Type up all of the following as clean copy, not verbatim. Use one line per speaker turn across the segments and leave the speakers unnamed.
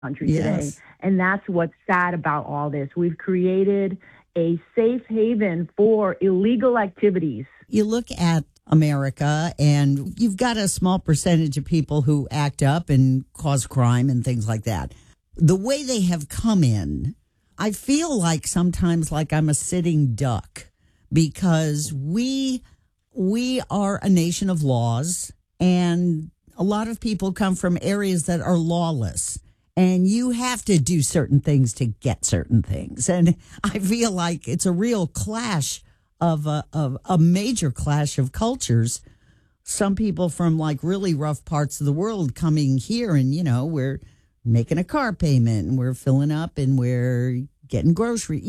country today.
Yes.
And that's what's sad about all this. We've created a safe haven for illegal activities.
You look at America, and you've got a small percentage of people who act up and cause crime and things like that. The way they have come in, I feel like sometimes like I'm a sitting duck because we are a nation of laws, and a lot of people come from areas that are lawless. And you have to do certain things to get certain things. And I feel like it's a real clash of a major clash of cultures. Some people from like really rough parts of the world coming here, and we're making a car payment and we're filling up and we're getting groceries.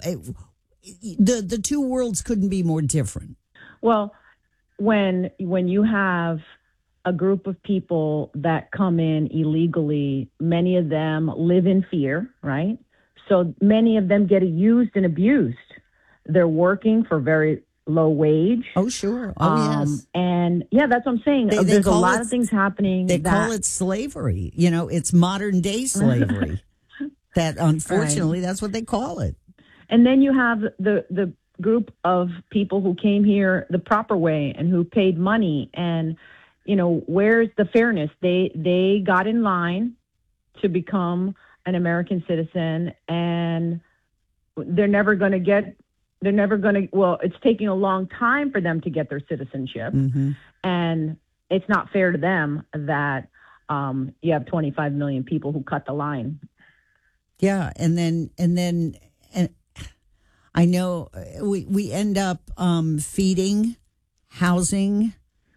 The two worlds couldn't be more different.
Well, when you have a group of people that come in illegally, many of them live in fear, right? So many of them get used and abused. They're working for very low wage.
Oh, sure. Oh, yes.
And yeah, that's what I'm saying. There's a lot of things happening.
They call it slavery. It's modern day slavery. That unfortunately, That's what they call it.
And then you have the group of people who came here the proper way and who paid money. And where's the fairness? They got in line to become an American citizen, and they're never going to, well, it's taking a long time for them to get their citizenship.
Mm-hmm.
And it's not fair to them that you have 25 million people who cut the line.
Yeah. And I know we end up feeding, housing.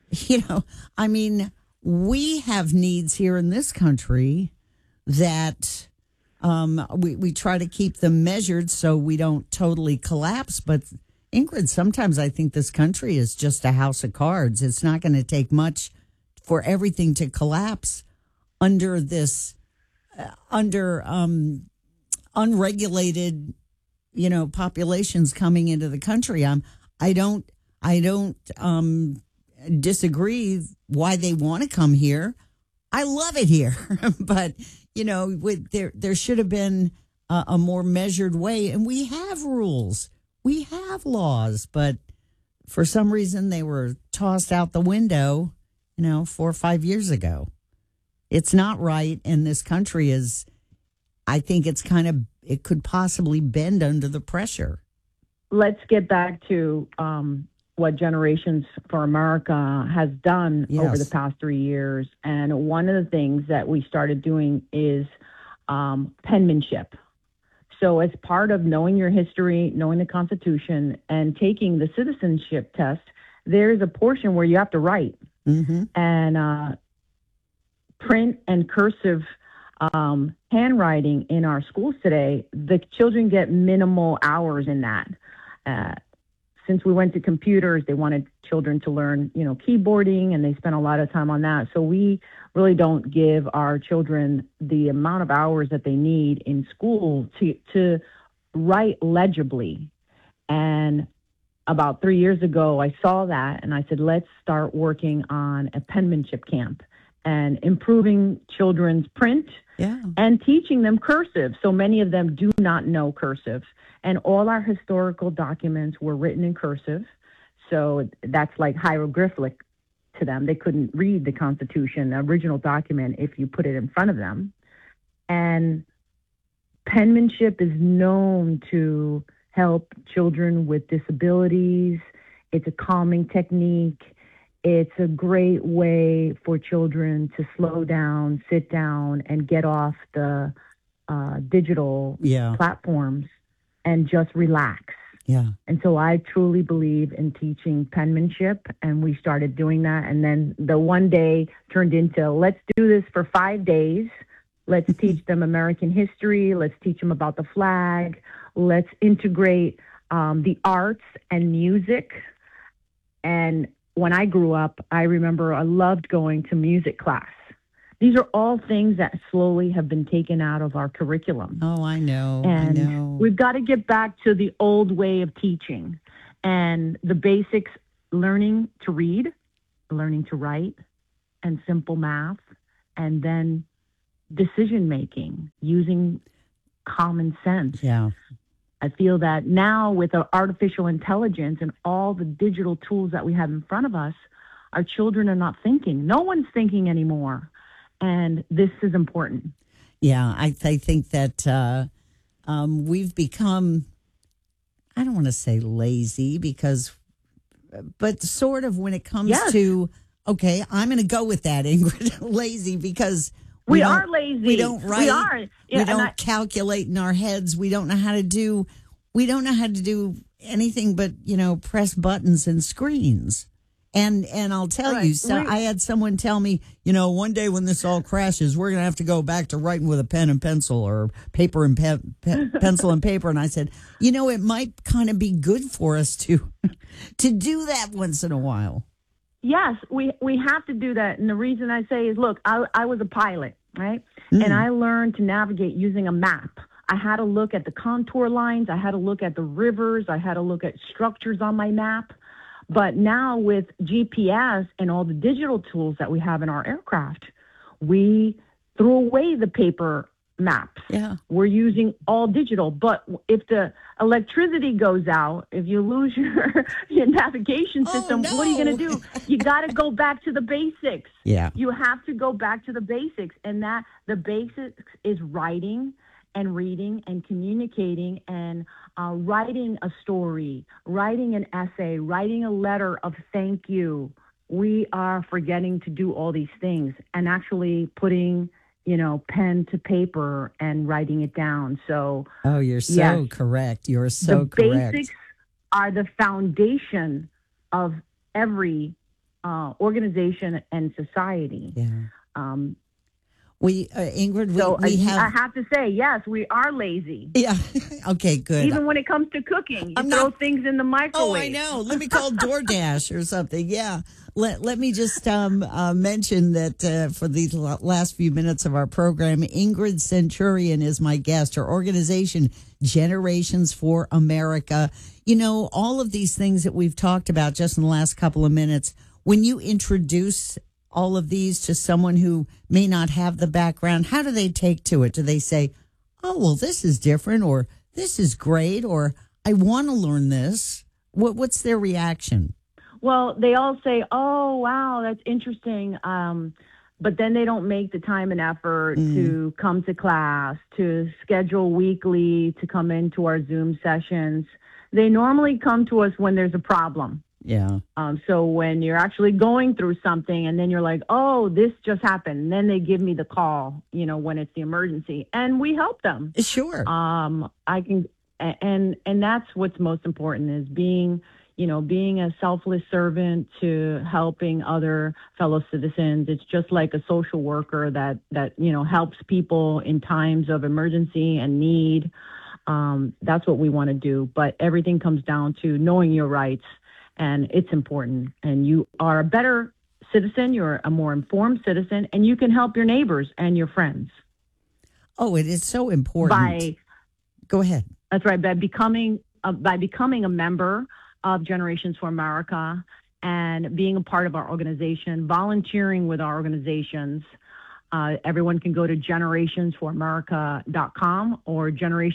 We have needs here in this country that we try to keep them measured so we don't totally collapse. But Ingrid, sometimes I think this country is just a house of cards. It's not going to take much for everything to collapse under this, unregulated, populations coming into the country. I don't disagree why they want to come here. I love it here, but there should have been a more measured way. And we have rules, we have laws, but for some reason they were tossed out the window, 4 or 5 years ago. It's not right, and this country is. I think it could possibly bend under the pressure.
Let's get back to what Generations for America has done over the past 3 years. And one of the things that we started doing is penmanship. So as part of knowing your history, knowing the Constitution, and taking the citizenship test, there's a portion where you have to write.
Mm-hmm.
And print and cursive handwriting in our schools today, the children get minimal hours in that. Since we went to computers, they wanted children to learn, keyboarding, and they spent a lot of time on that. So we really don't give our children the amount of hours that they need in school to write legibly. And about 3 years ago, I saw that, and I said, let's start working on a penmanship camp and improving children's print and teaching them cursive. So many of them do not know cursive. And all our historical documents were written in cursive. So that's like hieroglyphic to them. They couldn't read the Constitution, the original document, if you put it in front of them. And penmanship is known to help children with disabilities. It's a calming technique. It's a great way for children to slow down, sit down, and get off the digital platforms and just relax.
Yeah.
And so I truly believe in teaching penmanship, and we started doing that. And then the one day turned into, let's do this for 5 days. Let's teach them American history. Let's teach them about the flag. Let's integrate the arts and music. And when I grew up, I remember I loved going to music class. These are all things that slowly have been taken out of our curriculum.
Oh, I know.
And we've got to get back to the old way of teaching and the basics, learning to read, learning to write, and simple math, and then decision making, using common sense.
Yeah.
I feel that now with our artificial intelligence and all the digital tools that we have in front of us, our children are not thinking. No one's thinking anymore. And this is important.
Yeah, I think that we've become, I don't want to say lazy but sort of when it comes to, okay, I'm going to go with that, Ingrid, lazy, because
we are lazy.
We don't write.
We are. Yeah,
we don't calculate in our heads. We don't know how to do anything but, press buttons and screens. And I'll tell you, so I had someone tell me, one day when this all crashes, we're going to have to go back to writing with a pen and pencil or paper and pencil and paper. And I said, it might kind of be good for us to do that once in a while.
Yes, we have to do that. And the reason I say is, look, I was a pilot, right? And I learned to navigate using a map. I had to look at the contour lines. I had to look at the rivers. I had to look at structures on my map. But now with GPS and all the digital tools that we have in our aircraft, we threw away the paper maps.
Yeah.
We're using all digital. But if the electricity goes out, if you lose your navigation system, what are you going to do? You got to go back to the basics.
Yeah.
You have to go back to the basics. And that the basics is writing and reading and communicating and writing a story, writing an essay, writing a letter of thank you. We are forgetting to do all these things and actually putting, pen to paper and writing it down. So,
you're so correct. You're so correct.
The basics are the foundation of every organization and society.
Yeah. Ingrid,
I have to say, yes, we are lazy.
Yeah. Okay, good.
Even when it comes to cooking, you throw things in the microwave.
Oh, I know. Let me call DoorDash or something. Yeah. Let me just mention that for these last few minutes of our program, Ingrid Centurion is my guest. Her organization, Generations for America. All of these things that we've talked about just in the last couple of minutes, when you introduce all of these to someone who may not have the background, how do they take to it? Do they say, oh, well, this is different, or this is great, or I want to learn this? What's their reaction?
Well, they all say, oh, wow, that's interesting. But then they don't make the time and effort to come to class, to schedule weekly, to come into our Zoom sessions. They normally come to us when there's a problem.
Yeah.
So when you're actually going through something and then you're like, oh, this just happened. And then they give me the call, when it's the emergency, and we help them.
Sure.
I can, and that's what's most important is being a selfless servant to helping other fellow citizens. It's just like a social worker that helps people in times of emergency and need. That's what we want to do. But everything comes down to knowing your rights. And it's important. And you are a better citizen. You're a more informed citizen. And you can help your neighbors and your friends.
Oh, it is so important. Go ahead.
That's right. By becoming a member of Generations for America and being a part of our organization, volunteering with our organizations. Everyone can go to generationsforamerica.com or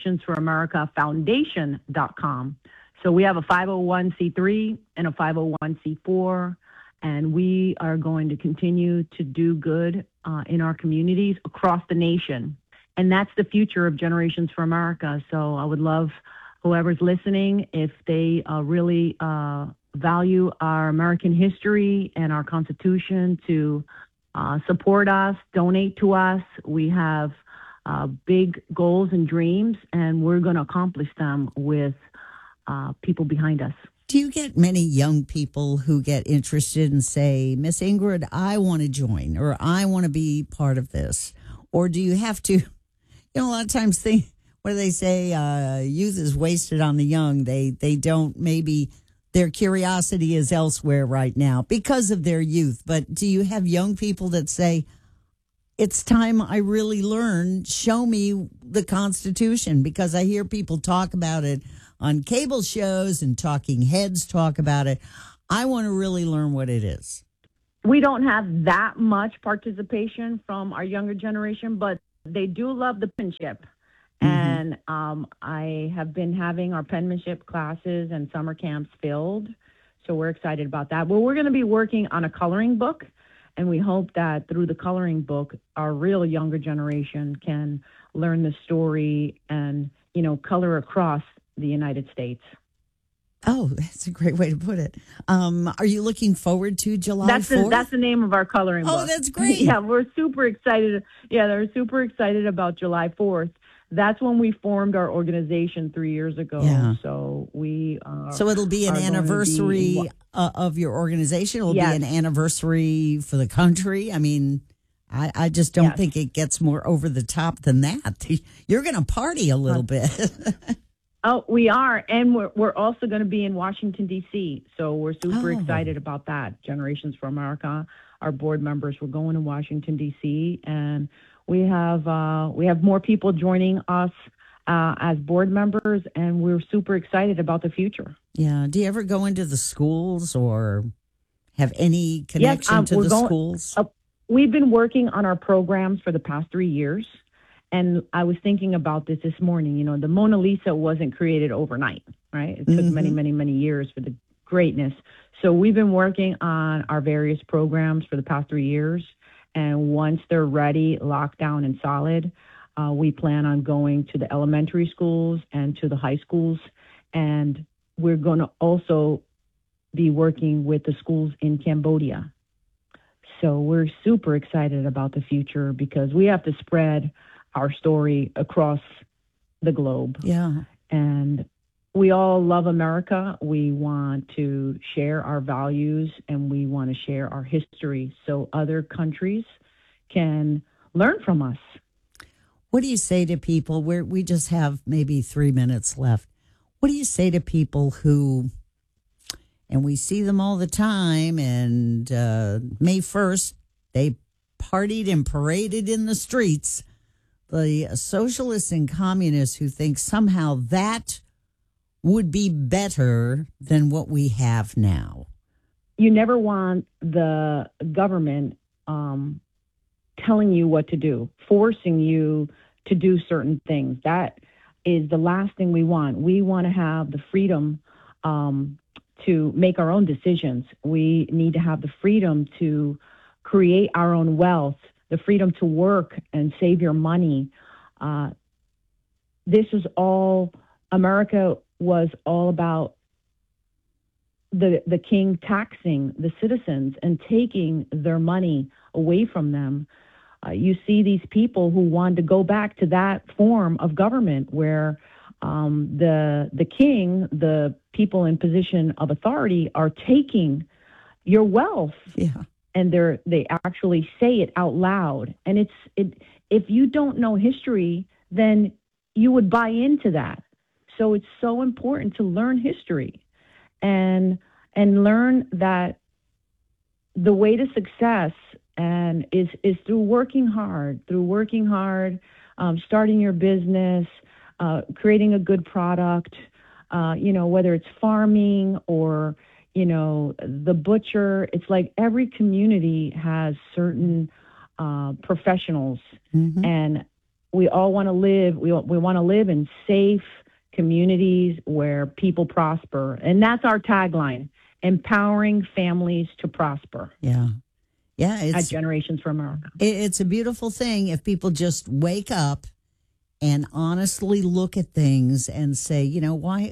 generationsforamericafoundation.com. So we have a 501c3 and a 501c4, and we are going to continue to do good in our communities across the nation. And that's the future of Generations for America. So I would love whoever's listening, if they really value our American history and our Constitution, to support us, donate to us. We have big goals and dreams, and we're going to accomplish them with people behind us.
Do you get many young people who get interested and say, Miss Ingrid, I want to join, or I want to be part of this? Or do you have to, a lot of times what do they say? Youth is wasted on the young. They don't, maybe their curiosity is elsewhere right now because of their youth. But do you have young people that say, it's time I really learn, show me the Constitution? Because I hear people talk about it on cable shows and talking heads talk about it. I want to really learn what it is.
We don't have that much participation from our younger generation, but They do love the penmanship.
Mm-hmm.
And I have been having our penmanship classes and summer camps filled. So we're excited about that. Well, we're going to be working on a coloring book. And we hope that through the coloring book, our real younger generation can learn the story and, color across the United States.
Oh, that's a great way to put it. Are you looking forward to July 4th?
That's the name of our coloring book.
Oh, that's great.
Yeah, we're super excited. Yeah, they're super excited about July 4th. That's when we formed our organization 3 years ago.
Yeah.
So
So it'll be an anniversary of your organization. It'll be an anniversary for the country. I mean, I just don't think it gets more over the top than that. You're going to party a little bit.
Oh, we are. And we're also going to be in Washington, D.C. So we're super excited about that. Generations for America, our board members, we're going to Washington, D.C. And we have more people joining us as board members, and we're super excited about the future.
Yeah. Do you ever go into the schools or have any connection to the schools?
We've been working on our programs for the past 3 years. And I was thinking about this morning. The Mona Lisa wasn't created overnight, right? It took many, many, many years for the greatness. So we've been working on our various programs for the past 3 years. And once they're ready, locked down and solid, we plan on going to the elementary schools and to the high schools. And we're going to also be working with the schools in Cambodia. So we're super excited about the future because we have to spread our story across the globe.
Yeah.
And we all love America. We want to share our values and we want to share our history so other countries can learn from us.
What do you say to people where we just have maybe 3 minutes left? What do you say to people who, and we see them all the time, and May 1st, they partied and paraded in the streets, the socialists and communists who think somehow that would be better than what we have now?
You never want the government telling you what to do, forcing you to do certain things. That is the last thing we want. We want to have the freedom to make our own decisions. We need to have the freedom to create our own wealth, the freedom to work and save your money. This is all, America was all about the king taxing the citizens and taking their money away from them. You see these people who want to go back to that form of government where the king, the people in position of authority, are taking your wealth.
Yeah.
And they actually say it out loud. And if you don't know history, then you would buy into that. So it's so important to learn history and learn that the way to success is through working hard, starting your business, creating a good product, whether it's farming or, the butcher. It's like every community has certain professionals, and we all want to live. We want to live in safe communities where people prosper, and that's our tagline: empowering families to prosper.
Yeah. Yeah,
at Generations for America.
It's a beautiful thing if people just wake up and honestly look at things and say, why?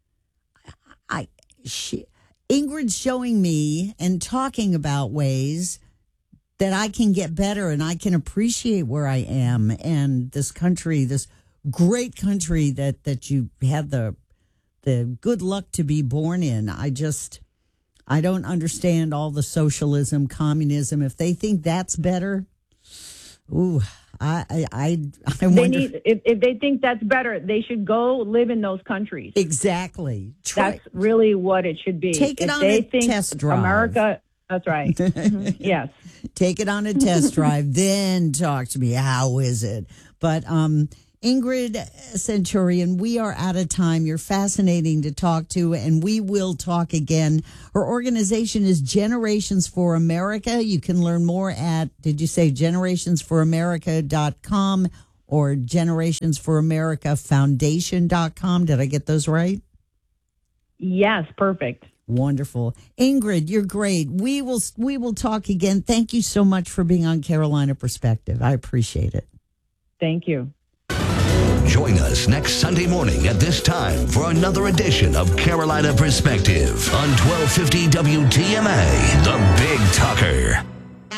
Ingrid's showing me and talking about ways that I can get better and I can appreciate where I am and this country, this great country that you had the good luck to be born in. I don't understand all the socialism, communism. If they think that's better, I wonder.
If they think that's better, they should go live in those countries.
Exactly.
That's really what it should be.
Take it on a test drive.
America, that's right. Yes.
Take it on a test drive, then talk to me. How is it? But Ingrid Centurion, we are out of time. You're fascinating to talk to, and we will talk again. Her organization is Generations for America. You can learn more at, did you say generationsforamerica.com or generationsforamericafoundation.com? Did I get those right?
Yes, perfect.
Wonderful. Ingrid, you're great. We will talk again. Thank you so much for being on Carolina Perspective. I appreciate it.
Thank you.
Join us next Sunday morning at this time for another edition of Carolina Perspective on 1250 WTMA, The Big Talker.